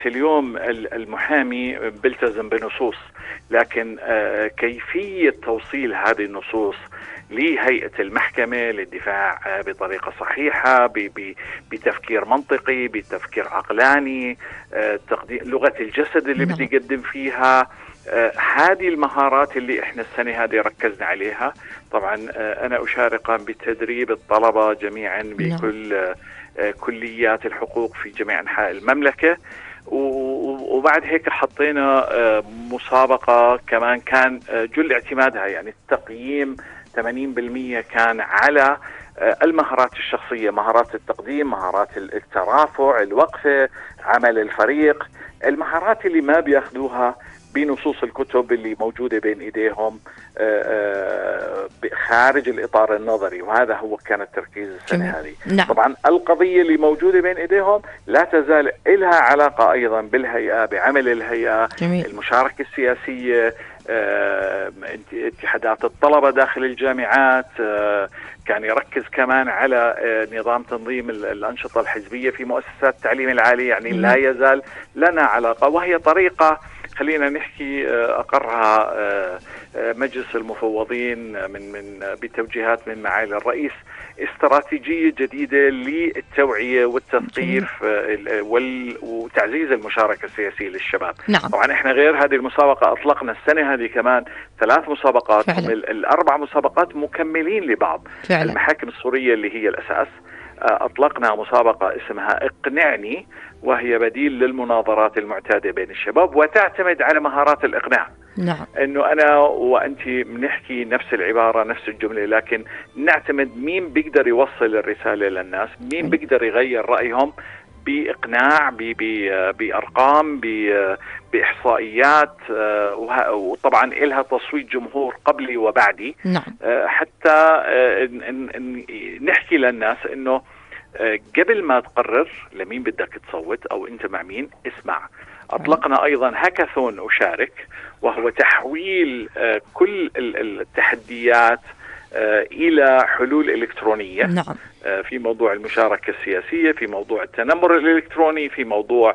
اليوم المحامي بيلتزم بنصوص، لكن كيفية توصيل هذه النصوص لهيئة المحكمة للدفاع بطريقة صحيحة، بتفكير منطقي، بتفكير عقلاني، لغة الجسد اللي بدي يقدم فيها، هذه المهارات اللي احنا السنة هذه ركزنا عليها. طبعا أنا أشارك بتدريب الطلبة جميعا بكل كليات الحقوق في جميع أنحاء المملكة، وبعد هيك حطينا مسابقة كمان كان جل اعتمادها، يعني التقييم 80% كان على المهارات الشخصية، مهارات التقديم، مهارات الترافع، الوقفة، عمل الفريق، المهارات اللي ما بياخدوها بنصوص الكتب اللي موجودة بين إيديهم خارج الإطار النظري. وهذا هو كان التركيز السنة هذه. طبعا القضية اللي موجودة بين إيديهم لا تزال لها علاقة أيضا بالهيئة، بعمل الهيئة، المشاركة السياسية، اتحادات الطلبة داخل الجامعات، كان يركز كمان على نظام تنظيم الأنشطة الحزبية في مؤسسات التعليم العالي. يعني لا يزال لنا علاقة، وهي طريقة خلينا نحكي أقرها مجلس المفوضين من بتوجيهات من معالي الرئيس، استراتيجية جديدة للتوعية والتثقيف وتعزيز المشاركة السياسية للشباب. طبعا احنا غير هذه المسابقة أطلقنا السنة هذه كمان 3 مسابقات، ال4 مسابقات مكملين لبعض. المحاكم السورية اللي هي الأساس، أطلقنا مسابقة اسمها اقنعني، وهي بديل للمناظرات المعتادة بين الشباب، وتعتمد على مهارات الإقناع. إنه أنا وأنت بنحكي نفس العبارة نفس الجملة، لكن نعتمد مين بيقدر يوصل الرسالة للناس، مين بيقدر يغير رأيهم بإقناع، بأرقام، بإحصائيات، وطبعا إلها تصويت جمهور قبلي وبعدي. حتى نحكي للناس إنه قبل ما تقرر لمين بدك تصوت أو أنت مع مين، اسمع. أطلقنا أيضا هاكاثون أشارك، وهو تحويل كل التحديات إلى حلول إلكترونية. في موضوع المشاركة السياسية، في موضوع التنمر الإلكتروني، في موضوع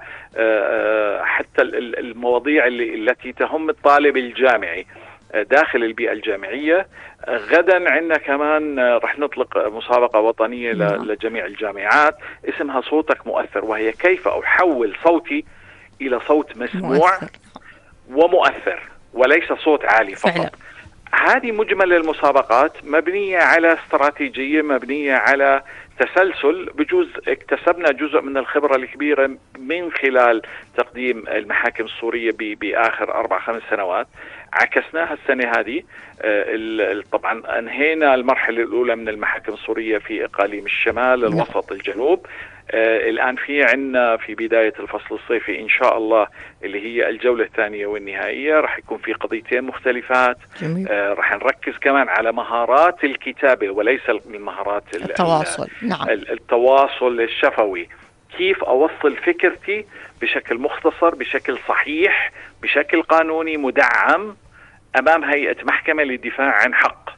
حتى المواضيع التي تهم الطالب الجامعي داخل البيئة الجامعية. غدا عندنا كمان رح نطلق مسابقة وطنية لجميع الجامعات اسمها صوتك مؤثر، وهي كيف أحول صوتي إلى صوت مسموع ومؤثر وليس صوت عالي فقط. هذه مجمل المسابقات مبنية على استراتيجية، مبنية على تسلسل. بجوز اكتسبنا جزء من الخبرة الكبيرة من خلال تقديم المحاكم السورية بآخر 4-5 سنوات، عكسناها السنة هذه. طبعا أنهينا المرحلة الأولى من المحاكم السورية في إقاليم الشمال، الوسط، الجنوب. الآن في عنا في بداية الفصل الصيفي إن شاء الله اللي هي الجولة الثانية والنهائية، رح يكون في قضيتين مختلفات. رح نركز كمان على مهارات الكتابة وليس المهارات التواصل. التواصل الشفوي، كيف أوصل فكرتي بشكل مختصر، بشكل صحيح، بشكل قانوني مدعم أمام هيئة محكمة للدفاع عن حق.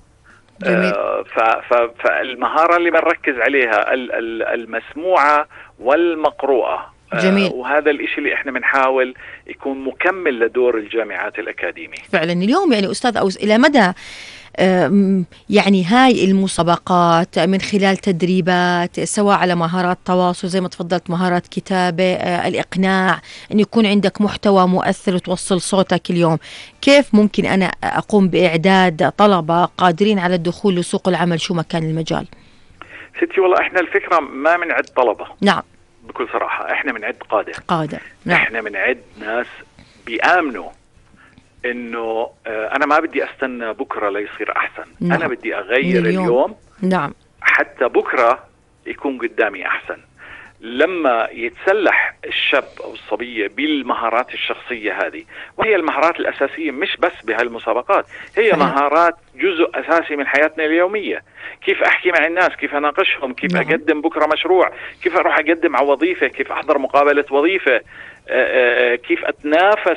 فالمهارة اللي بنركز عليها المسموعة والمقروءة. وهذا الإشي اللي احنا بنحاول يكون مكمل لدور الجامعات الأكاديمية. فعلا اليوم يعني أستاذ أوس، إلى مدى يعني هاي المسابقات من خلال تدريبات سواء على مهارات تواصل زي ما تفضلت، مهارات كتابة، الإقناع، أن يكون عندك محتوى مؤثر وتوصل صوتك اليوم، كيف ممكن أنا أقوم بإعداد طلبة قادرين على الدخول لسوق العمل شو ما كان المجال؟ ستي والله إحنا الفكرة ما بنعد طلبة. بكل صراحة إحنا بنعد قادة. إحنا بنعد ناس بيآمنوا إنه أنا ما بدي أستنى بكرة ليصير أحسن. أنا بدي أغير اليوم. حتى بكرة يكون قدامي أحسن. لما يتسلح الشاب أو الصبية بالمهارات الشخصية هذه، وهي المهارات الأساسية مش بس بهالمسابقات، هي مهارات جزء أساسي من حياتنا اليومية. كيف أحكي مع الناس، كيف أناقشهم، كيف أقدم بكرة مشروع، كيف أروح أقدم على وظيفة، كيف أحضر مقابلة وظيفة، كيف أتنافس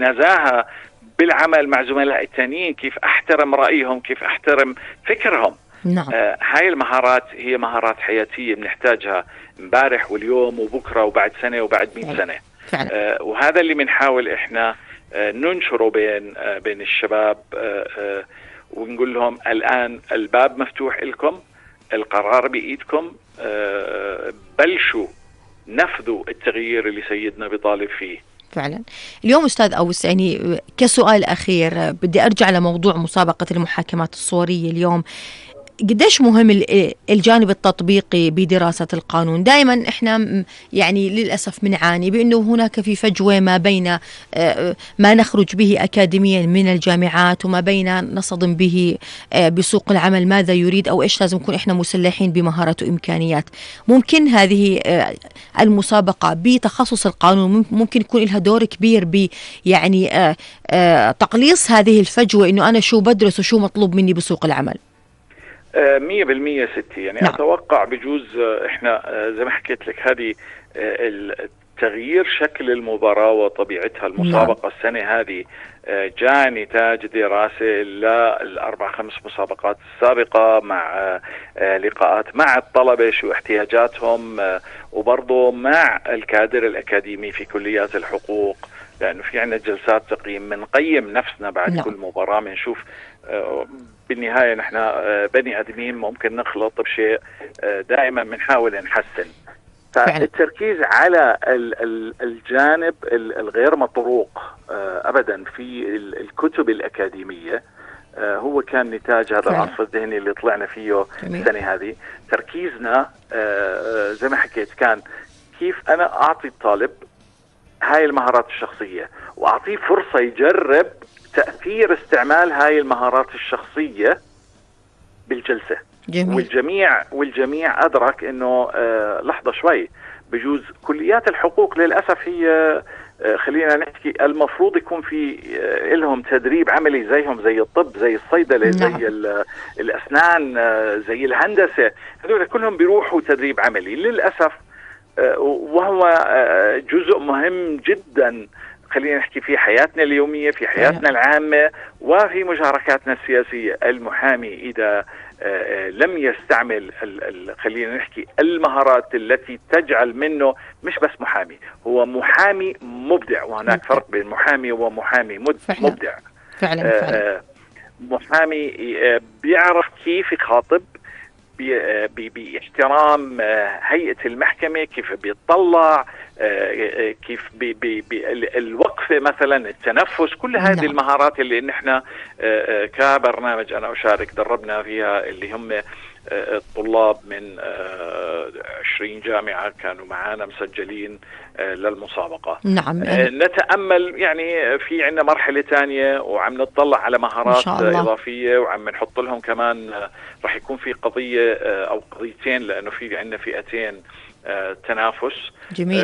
بنزاهة بالعمل مع زملاء التانيين، كيف أحترم رأيهم، كيف أحترم فكرهم. نعم. هاي المهارات هي مهارات حياتية بنحتاجها امبارح واليوم وبكرة وبعد سنة وبعد 100 سنة فعلا. وهذا اللي بنحاول احنا ننشره بين الشباب ونقول لهم الآن الباب مفتوح لكم، القرار بإيدكم، بلشوا نفذوا التغيير اللي سيدنا بيطالب فيه. فعلا. اليوم أستاذ أوس، يعني كسؤال أخير بدي أرجع لموضوع مسابقة المحاكمات الصورية اليوم. قديش مهم الجانب التطبيقي بدراسة القانون؟ دائما احنا يعني للأسف بنعاني بأنه هناك في فجوة ما بين ما نخرج به أكاديميا من الجامعات وما بين نصطدم به بسوق العمل، ماذا يريد أو إيش لازم نكون احنا مسلحين بمهارات وإمكانيات. ممكن هذه المسابقة بتخصص القانون ممكن يكون لها دور كبير يعني تقليص هذه الفجوة، إنه أنا شو بدرس وشو مطلوب مني بسوق العمل. 100% ستي، يعني نعم. أتوقع بجوز إحنا زي ما حكيت لك هذه تغيير شكل المباراة وطبيعتها المسابقة. نعم. السنة هذه جاء نتاج دراسة لل4-5 مسابقات السابقة مع لقاءات مع الطلبة شو احتياجاتهم، وبرضه مع الكادر الأكاديمي في كليات الحقوق، لأنه في عنا جلسات تقييم بنقيم نفسنا بعد نعم. كل مباراة بنشوف بالنهاية نحن بني آدمين ممكن نخلط بشيء، دائما بنحاول نحسن. فالتركيز على الجانب الغير مطروق أبدا في الكتب الأكاديمية هو كان نتاج هذا العصف الذهني اللي طلعنا فيه السنة هذه. تركيزنا زي ما حكيت كان كيف أنا أعطي الطالب هاي المهارات الشخصية وأعطيه فرصة يجرب تأثير استعمال هاي المهارات الشخصية بالجلسة. جميل. والجميع أدرك إنه لحظة شوي، بجوز كليات الحقوق للأسف هي خلينا نحكي المفروض يكون في لهم تدريب عملي زيهم زي الطب زي الصيدلة. نعم. زي الأسنان زي الهندسة، هذول كلهم بيروحوا تدريب عملي للأسف، وهو جزء مهم جدا خلينا نحكي في حياتنا اليومية، في حياتنا العامة، وفي مشاركاتنا السياسية. المحامي إذا لم يستعمل خلينا نحكي المهارات التي تجعل منه مش بس محامي، هو محامي مبدع، وهناك فرق بين محامي ومحامي مبدع. فعلا. محامي بيعرف كيف يخاطب باحترام هيئة المحكمة، كيف بيطلع، كيف الوقفة مثلا، التنفس، كل هذه المهارات اللي نحن كبرنامج أنا أشارك دربنا فيها، اللي هم الطلاب من 20 جامعة كانوا معانا مسجلين للمسابقة. نعم. نتأمل يعني في عنا مرحلة تانية وعم نطلع على مهارات إضافية، وعم نحط لهم كمان رح يكون في قضية أو قضيتين، لأنه في عنا فئتين تنافس. جميل.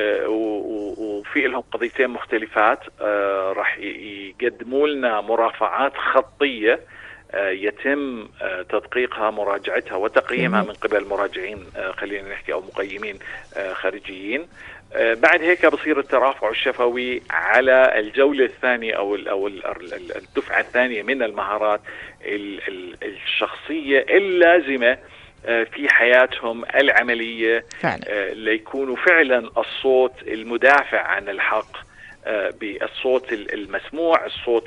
وفي لهم قضيتين مختلفات، رح يقدموا لنا مرافعات خطية يتم تدقيقها، مراجعتها وتقييمها من قبل مراجعين خلينا نحكي أو مقيمين خارجيين. بعد هيك بصير الترافع الشفوي على الجولة الثانية أو الدفعة الثانية من المهارات الشخصية اللازمة في حياتهم العملية، ليكونوا فعلا الصوت المدافع عن الحق، بالصوت المسموع، الصوت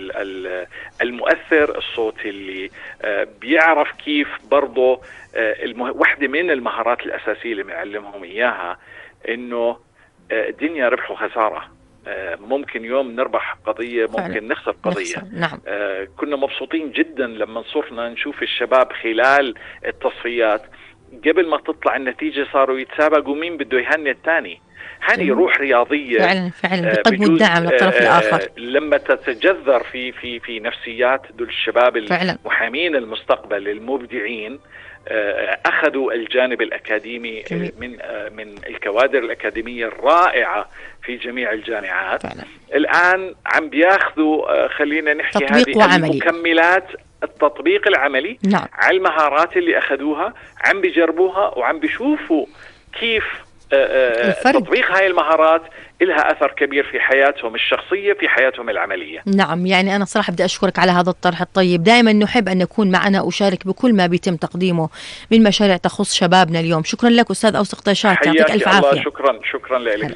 المؤثر، الصوت اللي بيعرف كيف برضه. واحدة من المهارات الأساسية اللي بنعلمهم إياها إنه الدنيا ربح وخسارة، ممكن يوم نربح قضية، ممكن نخسر قضية. نعم. كنا مبسوطين جدا لما صرنا نشوف الشباب خلال التصفيات قبل ما تطلع النتيجة صاروا يتسابقوا مين بده يهني الثاني. هذه روح رياضية فعلا بيقدموا الدعم للطرف الآخر. لما تتجذر في نفسيات دول الشباب المحامين المستقبل المبدعين، أخذوا الجانب الأكاديمي من الكوادر الأكاديمية الرائعة في جميع الجامعات. فعلا. الآن عم بياخذوا خلينا نحكي هذه المكملات التطبيق العملي. نعم. على المهارات اللي أخذوها، عم بيجربوها وعم بيشوفوا كيف تطبيق هاي المهارات لها أثر كبير في حياتهم الشخصية، في حياتهم العملية. نعم، يعني أنا صراحة بدي أشكرك على هذا الطرح الطيب. دائما نحب أن نكون معنا أشارك بكل ما بيتم تقديمه من مشاريع تخص شبابنا اليوم. شكرا لك أستاذ أوسق طيشات، يعطيك ألف عافية. شكرا لك.